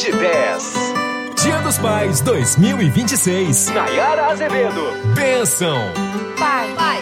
de 10. Dia dos Pais 2026. Nayara Azevedo. Bênção. Pai,